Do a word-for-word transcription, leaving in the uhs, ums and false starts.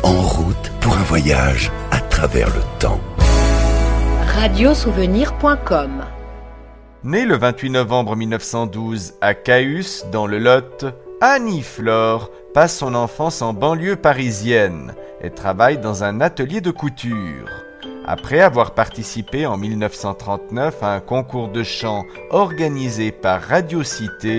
En route pour un voyage à travers le temps. radiosouvenir point com. Née le vingt-huit novembre mille neuf cent douze à Cahusse, dans le Lot, Annie Flore passe son enfance en banlieue parisienne et travaille dans un atelier de couture. Après avoir participé en mille neuf cent trente-neuf à un concours de chant organisé par Radio Cité,